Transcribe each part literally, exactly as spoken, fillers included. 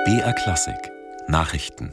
B R Klassik Nachrichten.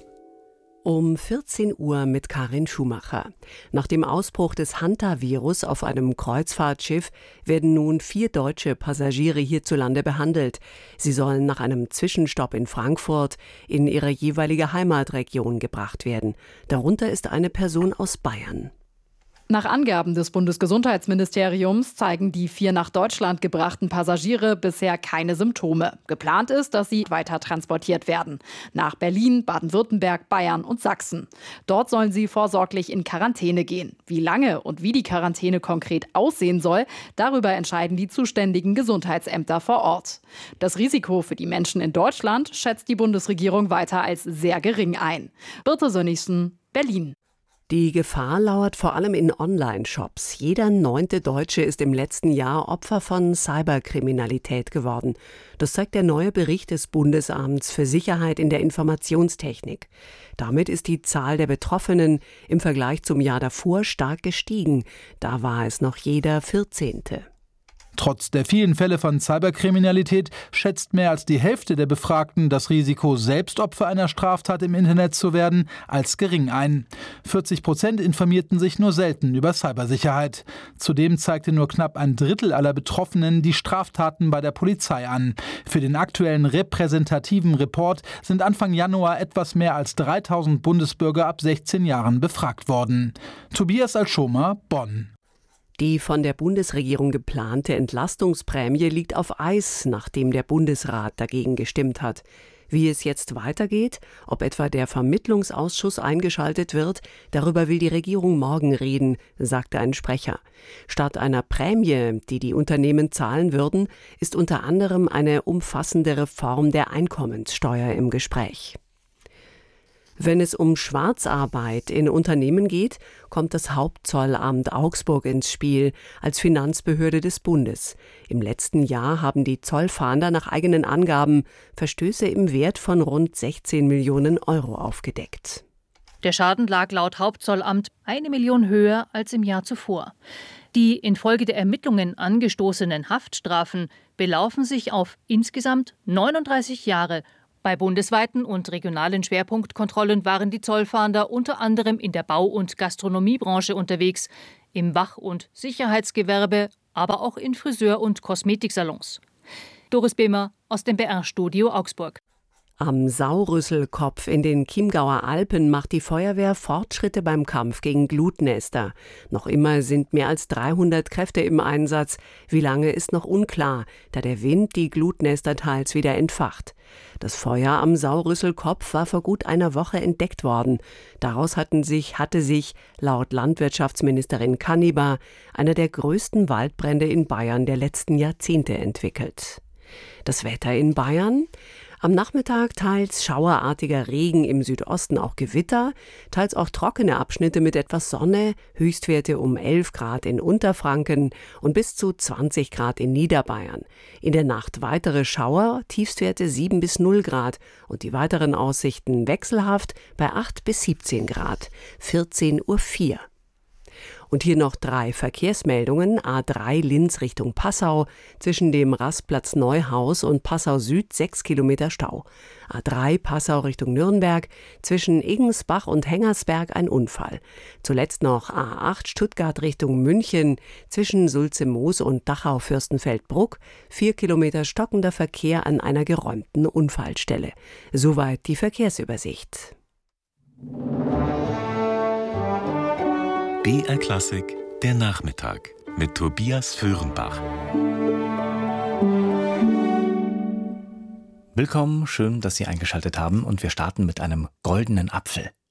Um vierzehn Uhr mit Karin Schumacher. Nach dem Ausbruch des Hanta-Virus auf einem Kreuzfahrtschiff werden nun vier deutsche Passagiere hierzulande behandelt. Sie sollen nach einem Zwischenstopp in Frankfurt in ihre jeweilige Heimatregion gebracht werden. Darunter ist eine Person aus Bayern. Nach Angaben des Bundesgesundheitsministeriums zeigen die vier nach Deutschland gebrachten Passagiere bisher keine Symptome. Geplant ist, dass sie weiter transportiert werden. Nach Berlin, Baden-Württemberg, Bayern und Sachsen. Dort sollen sie vorsorglich in Quarantäne gehen. Wie lange und wie die Quarantäne konkret aussehen soll, darüber entscheiden die zuständigen Gesundheitsämter vor Ort. Das Risiko für die Menschen in Deutschland schätzt die Bundesregierung weiter als sehr gering ein. Birte Sönnigsen, Berlin. Die Gefahr lauert vor allem in Online-Shops. Jeder neunte Deutsche ist im letzten Jahr Opfer von Cyberkriminalität geworden. Das zeigt der neue Bericht des Bundesamts für Sicherheit in der Informationstechnik. Damit ist die Zahl der Betroffenen im Vergleich zum Jahr davor stark gestiegen. Da war es noch jeder vierzehnte. Trotz der vielen Fälle von Cyberkriminalität schätzt mehr als die Hälfte der Befragten das Risiko, selbst Opfer einer Straftat im Internet zu werden, als gering ein. vierzig Prozent informierten sich nur selten über Cybersicherheit. Zudem zeigte nur knapp ein Drittel aller Betroffenen die Straftaten bei der Polizei an. Für den aktuellen repräsentativen Report sind Anfang Januar etwas mehr als dreitausend Bundesbürger ab sechzehn Jahren befragt worden. Tobias Alschomer, Bonn. Die von der Bundesregierung geplante Entlastungsprämie liegt auf Eis, nachdem der Bundesrat dagegen gestimmt hat. Wie es jetzt weitergeht, ob etwa der Vermittlungsausschuss eingeschaltet wird, darüber will die Regierung morgen reden, sagte ein Sprecher. Statt einer Prämie, die die Unternehmen zahlen würden, ist unter anderem eine umfassende Reform der Einkommenssteuer im Gespräch. Wenn es um Schwarzarbeit in Unternehmen geht, kommt das Hauptzollamt Augsburg ins Spiel als Finanzbehörde des Bundes. Im letzten Jahr haben die Zollfahnder nach eigenen Angaben Verstöße im Wert von rund sechzehn Millionen Euro aufgedeckt. Der Schaden lag laut Hauptzollamt eine Million höher als im Jahr zuvor. Die infolge der Ermittlungen angestoßenen Haftstrafen belaufen sich auf insgesamt neununddreißig Jahre. Bei bundesweiten und regionalen Schwerpunktkontrollen waren die Zollfahnder unter anderem in der Bau- und Gastronomiebranche unterwegs, im Wach- und Sicherheitsgewerbe, aber auch in Friseur- und Kosmetiksalons. Doris Behmer aus dem B R-Studio Augsburg. Am Saurüsselkopf in den Chiemgauer Alpen macht die Feuerwehr Fortschritte beim Kampf gegen Glutnester. Noch immer sind mehr als dreihundert Kräfte im Einsatz. Wie lange ist noch unklar, da der Wind die Glutnester teils wieder entfacht. Das Feuer am Saurüsselkopf war vor gut einer Woche entdeckt worden. Daraus hatten sich, hatte sich, laut Landwirtschaftsministerin Kannibar, einer der größten Waldbrände in Bayern der letzten Jahrzehnte entwickelt. Das Wetter in Bayern? Am Nachmittag teils schauerartiger Regen, im Südosten auch Gewitter, teils auch trockene Abschnitte mit etwas Sonne, Höchstwerte um elf Grad in Unterfranken und bis zu zwanzig Grad in Niederbayern. In der Nacht weitere Schauer, Tiefstwerte sieben bis null Grad und die weiteren Aussichten wechselhaft bei acht bis siebzehn Grad, vierzehn Uhr vier. Und hier noch drei Verkehrsmeldungen. A drei Linz Richtung Passau, zwischen dem Rastplatz Neuhaus und Passau Süd sechs Kilometer Stau. A drei Passau Richtung Nürnberg, zwischen Iggensbach und Hengersberg ein Unfall. Zuletzt noch A acht Stuttgart Richtung München, zwischen Sulzemoos und Dachau-Fürstenfeldbruck, vier Kilometer stockender Verkehr an einer geräumten Unfallstelle. Soweit die Verkehrsübersicht. B R Klassik, der Nachmittag mit Tobias Föhrenbach. Willkommen, schön, dass Sie eingeschaltet haben und wir starten mit einem goldenen Apfel.